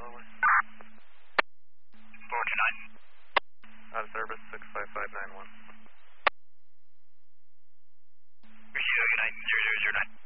Delaware. 429. Out of service, 65591. Good night, 0009.